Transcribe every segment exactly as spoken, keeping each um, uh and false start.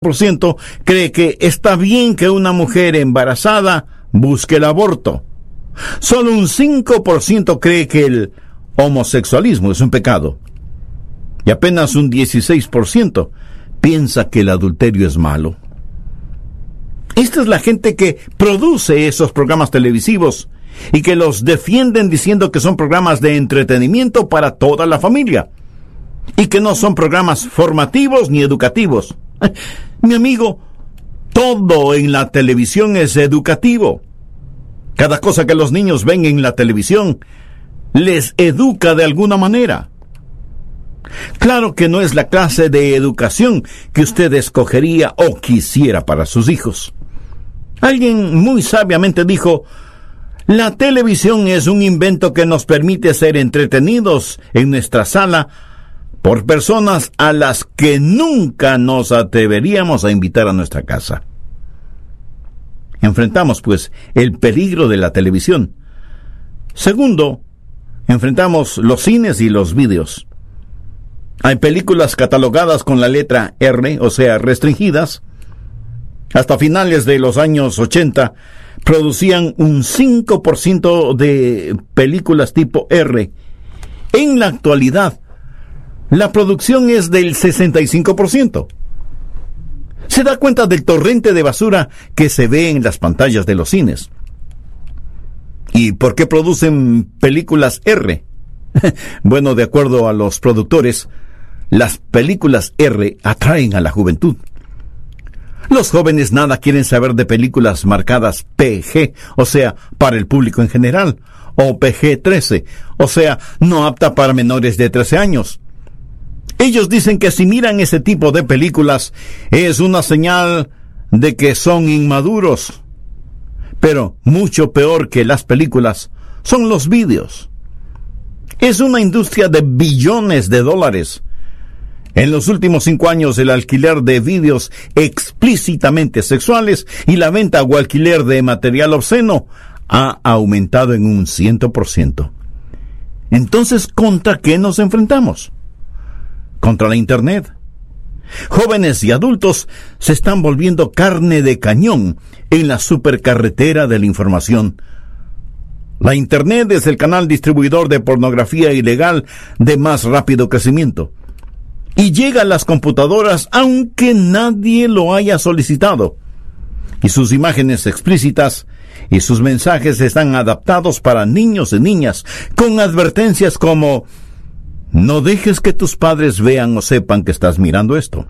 por ciento cree que está bien que una mujer embarazada busque el aborto. Solo un cinco por ciento cree que el homosexualismo es un pecado. Y apenas un dieciséis por ciento piensa que el adulterio es malo. Esta es la gente que produce esos programas televisivos y que los defienden diciendo que son programas de entretenimiento para toda la familia y que no son programas formativos ni educativos. Mi amigo, todo en la televisión es educativo. Cada cosa que los niños ven en la televisión les educa de alguna manera. Claro que no es la clase de educación que usted escogería o quisiera para sus hijos. Alguien muy sabiamente dijo: la televisión es un invento que nos permite ser entretenidos en nuestra sala por personas a las que nunca nos atreveríamos a invitar a nuestra casa. Enfrentamos, pues, el peligro de la televisión. Segundo, enfrentamos los cines y los vídeos. Hay películas catalogadas con la letra R, o sea, restringidas. Hasta finales de los años ochenta, producían un cinco por ciento de películas tipo R. En la actualidad, la producción es del sesenta y cinco por ciento. Se da cuenta del torrente de basura que se ve en las pantallas de los cines. ¿Y por qué producen películas R? Bueno, de acuerdo a los productores, las películas R atraen a la juventud. Los jóvenes nada quieren saber de películas marcadas P G, o sea, para el público en general, o P G trece, o sea, no apta para menores de trece años. Ellos dicen que si miran ese tipo de películas es una señal de que son inmaduros. Pero mucho peor que las películas son los vídeos. Es una industria de billones de dólares. En los últimos cinco años, el alquiler de vídeos explícitamente sexuales y la venta o alquiler de material obsceno ha aumentado en un cien por ciento. Entonces, ¿contra qué nos enfrentamos? Contra la Internet. Jóvenes y adultos se están volviendo carne de cañón en la supercarretera de la información. La Internet es el canal distribuidor de pornografía ilegal de más rápido crecimiento. Y llega a las computadoras aunque nadie lo haya solicitado. Y sus imágenes explícitas y sus mensajes están adaptados para niños y niñas, con advertencias como: no dejes que tus padres vean o sepan que estás mirando esto.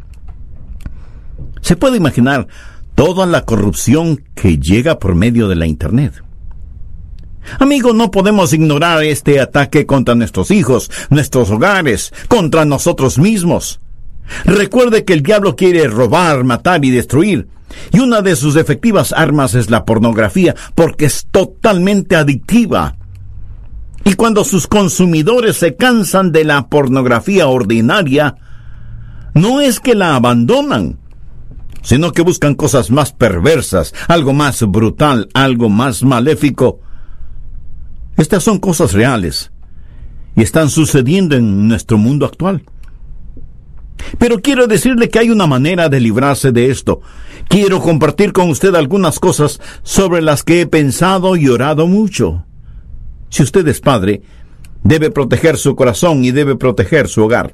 Se puede imaginar toda la corrupción que llega por medio de la Internet. Amigo, no podemos ignorar este ataque contra nuestros hijos, nuestros hogares, contra nosotros mismos. Recuerde que el diablo quiere robar, matar y destruir, y una de sus efectivas armas es la pornografía, porque es totalmente adictiva. Y cuando sus consumidores se cansan de la pornografía ordinaria, no es que la abandonan, sino que buscan cosas más perversas, algo más brutal, algo más maléfico. Estas son cosas reales y están sucediendo en nuestro mundo actual. Pero quiero decirle que hay una manera de librarse de esto. Quiero compartir con usted algunas cosas sobre las que he pensado y orado mucho. Si usted es padre, debe proteger su corazón y debe proteger su hogar.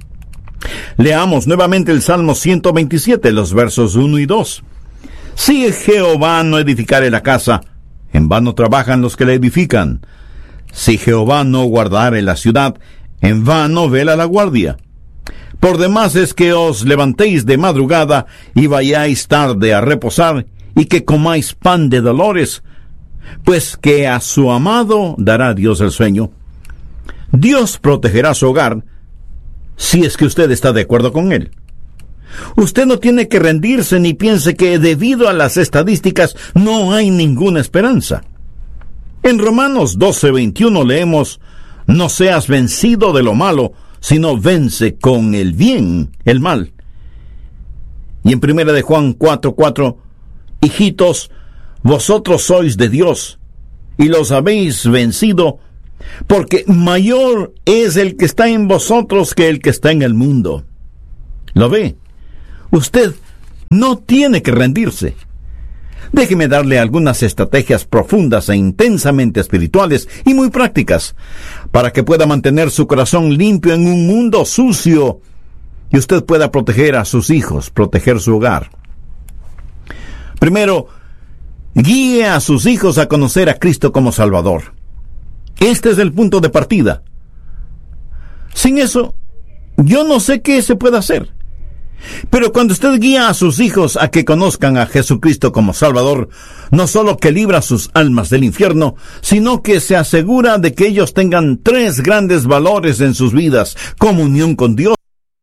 Leamos nuevamente el Salmo ciento veintisiete, los versos uno y dos. Si Jehová no edificare la casa, en vano trabajan los que la edifican. Si Jehová no guardare la ciudad, en vano vela la guardia. Por demás es que os levantéis de madrugada y vayáis tarde a reposar, y que comáis pan de dolores, pues que a su amado dará Dios el sueño. Dios protegerá su hogar, si es que usted está de acuerdo con él. Usted no tiene que rendirse ni piense que debido a las estadísticas no hay ninguna esperanza. En Romanos doce veintiuno leemos: no seas vencido de lo malo, sino vence con el bien el mal. Y en primera de Juan cuatro cuatro: hijitos, vosotros sois de Dios, y los habéis vencido, porque mayor es el que está en vosotros que el que está en el mundo. ¿Lo ve? Usted No tiene que rendirse. Déjeme darle algunas estrategias profundas e intensamente espirituales y muy prácticas para que pueda mantener su corazón limpio en un mundo sucio y usted pueda proteger a sus hijos, proteger su hogar. Primero, guíe a sus hijos a conocer a Cristo como Salvador. Este es el punto de partida. Sin eso, yo no sé qué se puede hacer. Pero cuando usted guía a sus hijos a que conozcan a Jesucristo como Salvador, no solo que libra sus almas del infierno, sino que se asegura de que ellos tengan tres grandes valores en sus vidas: comunión con Dios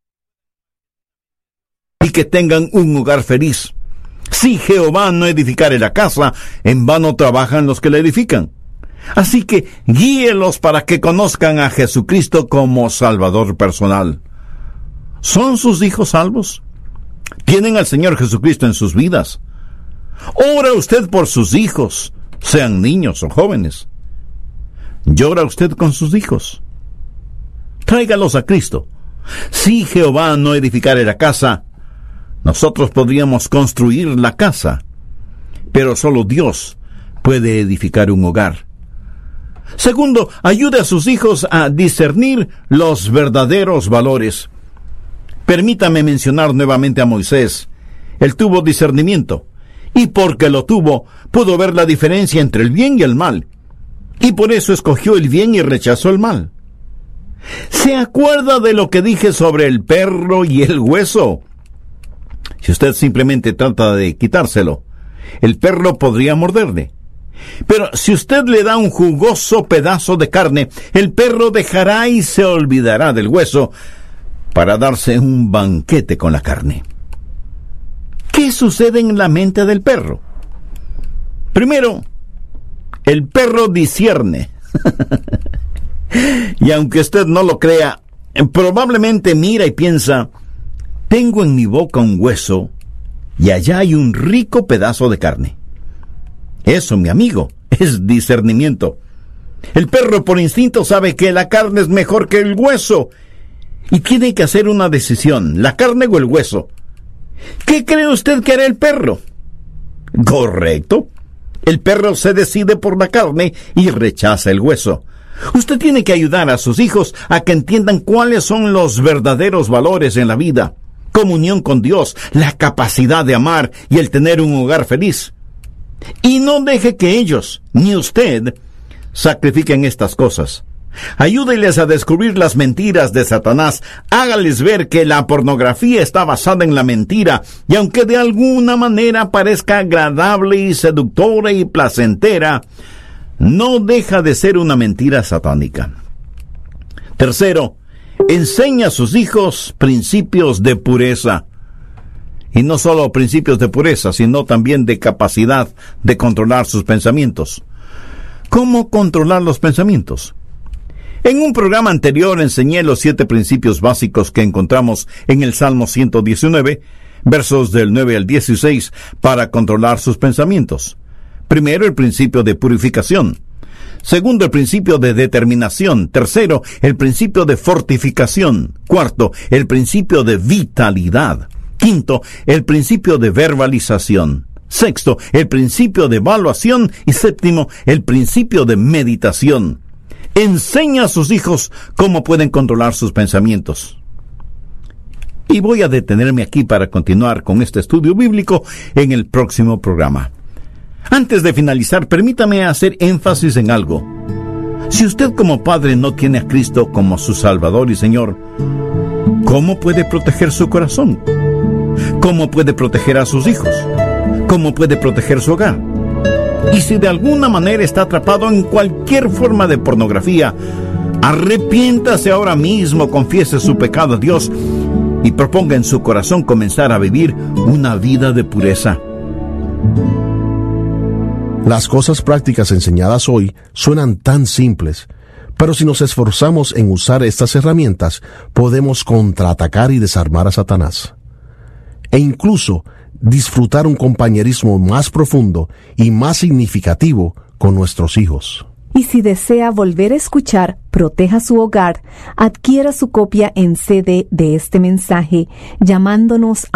y que tengan un hogar feliz. Si Jehová no edificare la casa, en vano trabajan los que la edifican. Así que guíelos para que conozcan a Jesucristo como Salvador personal. ¿Son sus hijos salvos? ¿Tienen al Señor Jesucristo en sus vidas? ¿Ora usted por sus hijos, sean niños o jóvenes? ¿Llora usted con sus hijos? Tráigalos a Cristo. Si Jehová no edificare la casa, nosotros podríamos construir la casa, pero solo Dios puede edificar un hogar. Segundo, ayude a sus hijos a discernir los verdaderos valores. Permítame mencionar nuevamente a Moisés. Él tuvo discernimiento, y porque lo tuvo, pudo ver la diferencia entre el bien y el mal, y por eso escogió el bien y rechazó el mal. ¿Se acuerda de lo que dije sobre el perro y el hueso? Si usted simplemente trata de quitárselo, el perro podría morderle. Pero si usted le da un jugoso pedazo de carne, el perro dejará y se olvidará del hueso para darse un banquete con la carne. ¿Qué sucede en la mente del perro? Primero, el perro discierne. Y aunque usted no lo crea, probablemente mira y piensa: tengo en mi boca un hueso y allá hay un rico pedazo de carne. Eso, mi amigo, es discernimiento. El perro por instinto sabe que la carne es mejor que el hueso y tiene que hacer una decisión: la carne o el hueso. ¿Qué cree usted que hará el perro? Correcto. El perro se decide por la carne y rechaza el hueso. Usted tiene que ayudar a sus hijos a que entiendan cuáles son los verdaderos valores en la vida: comunión con Dios, la capacidad de amar y el tener un hogar feliz. Y no deje que ellos, ni usted, sacrifiquen estas cosas. Ayúdeles a descubrir las mentiras de Satanás. Hágales ver que la pornografía está basada en la mentira, y aunque de alguna manera parezca agradable y seductora y placentera, no deja de ser una mentira satánica. Tercero, enseña a sus hijos principios de pureza. Y no solo principios de pureza, sino también de capacidad de controlar sus pensamientos. ¿Cómo controlar los pensamientos? En un programa anterior enseñé los siete principios básicos que encontramos en el Salmo ciento diecinueve, versos del nueve al dieciséis, para controlar sus pensamientos. Primero, el principio de purificación. Segundo, el principio de determinación. Tercero, el principio de fortificación. Cuarto, el principio de vitalidad. Quinto, el principio de verbalización. Sexto, el principio de evaluación. Y séptimo, el principio de meditación. Enseña a sus hijos cómo pueden controlar sus pensamientos. Y voy a detenerme aquí para continuar con este estudio bíblico en el próximo programa. Antes de finalizar, permítame hacer énfasis en algo. Si usted como padre no tiene a Cristo como su Salvador y Señor, ¿cómo puede proteger su corazón? ¿Cómo puede proteger a sus hijos? ¿Cómo puede proteger su hogar? Y si de alguna manera está atrapado en cualquier forma de pornografía, arrepiéntase ahora mismo, confiese su pecado a Dios y proponga en su corazón comenzar a vivir una vida de pureza. Las cosas prácticas enseñadas hoy suenan tan simples, pero si nos esforzamos en usar estas herramientas, podemos contraatacar y desarmar a Satanás. E incluso disfrutar un compañerismo más profundo y más significativo con nuestros hijos. Y si desea volver a escuchar Proteja su Hogar, adquiera su copia en C D de este mensaje llamándonos al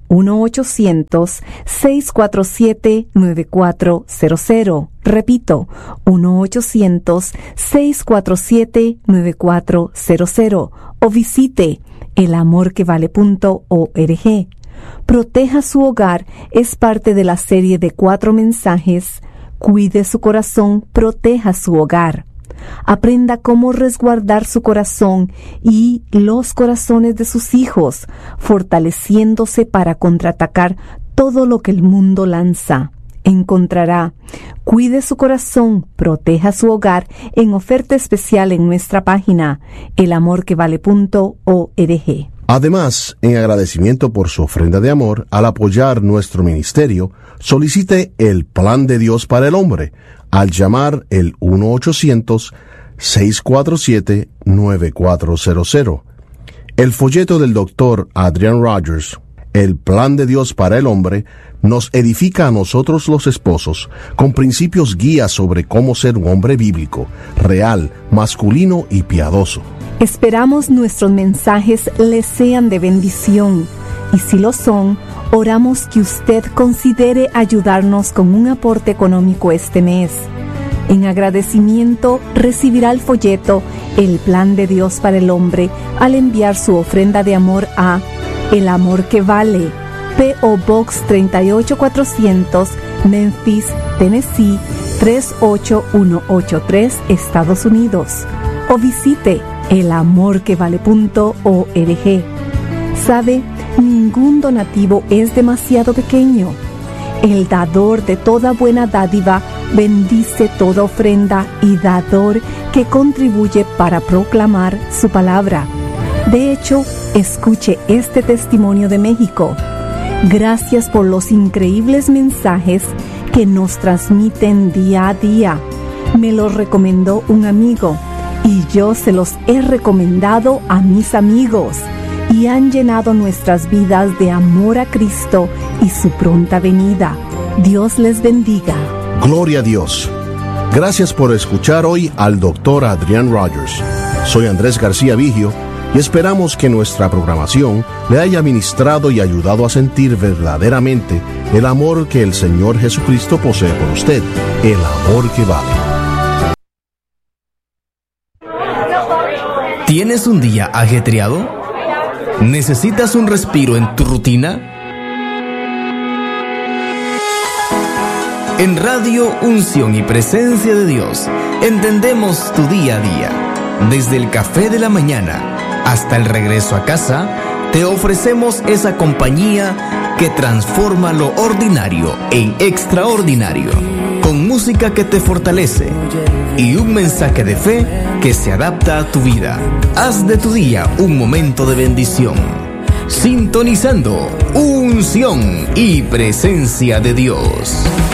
uno ochocientos, seiscientos cuarenta y siete, nueve cuatro cero cero. Repito, uno ochocientos, seiscientos cuarenta y siete, nueve cuatro cero cero. O visite el amor que vale punto org. Proteja su hogar es parte de la serie de cuatro mensajes. Cuide su corazón, proteja su hogar. Aprenda cómo resguardar su corazón y los corazones de sus hijos, fortaleciéndose para contraatacar todo lo que el mundo lanza. Encontrará Cuide su corazón, proteja su hogar en oferta especial en nuestra página el amor que vale punto org. Además, en agradecimiento por su ofrenda de amor, al apoyar nuestro ministerio, solicite el Plan de Dios para el Hombre al llamar el uno ochocientos, seiscientos cuarenta y siete, nueve cuatro cero cero. El folleto del doctor Adrian Rogers, El Plan de Dios para el Hombre, nos edifica a nosotros los esposos con principios guías sobre cómo ser un hombre bíblico, real, masculino y piadoso. Esperamos nuestros mensajes les sean de bendición, y si lo son, oramos que usted considere ayudarnos con un aporte económico este mes. En agradecimiento, recibirá el folleto El Plan de Dios para el Hombre al enviar su ofrenda de amor a El Amor que Vale, P O Box treinta y ocho cuatrocientos, Memphis, Tennessee tres ocho uno ocho tres, Estados Unidos. O visite el amor que vale punto org. ¿Sabe? Ningún donativo es demasiado pequeño. El dador de toda buena dádiva bendice toda ofrenda y dador que contribuye para proclamar su palabra. De hecho, escuche este testimonio de México. Gracias por los increíbles mensajes que nos transmiten día a día. Me los recomendó un amigo y yo se los he recomendado a mis amigos, y han llenado nuestras vidas de amor a Cristo y su pronta venida. Dios les bendiga. Gloria a Dios. Gracias por escuchar hoy al doctor Adrian Rogers. Soy Andrés García Vigio y esperamos que nuestra programación le haya ministrado y ayudado a sentir verdaderamente el amor que el Señor Jesucristo posee por usted, el amor que vale. ¿Tienes un día ajetreado? ¿Necesitas un respiro en tu rutina? En Radio Unción y Presencia de Dios entendemos tu día a día. Desde el café de la mañana hasta el regreso a casa, te ofrecemos esa compañía que transforma lo ordinario en extraordinario, con música que te fortalece y un mensaje de fe que se adapta a tu vida. Haz de tu día un momento de bendición. Sintonizando Unción y Presencia de Dios.